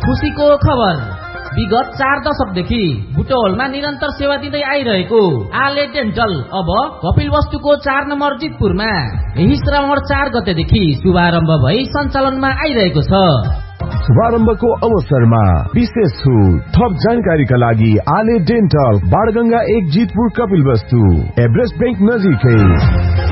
खुशीको खबर विगत 4 दशकदेखि बुटवलमा निरन्तर सेवा दिँदै आइरहेको आले डेन्टल अब कपिलवस्तुको 4 नम्बर जितपुरमा यही श्रावण 4 गतेदेखि शुभारम्भ भई सञ्चालनमा आइरहेको छ। शुभारम्भको अवसरमा विशेष छुट। थप जानकारीका लागि आले dental Banganga 1 Jitpur Kapilvastu Everest bank नजिकै।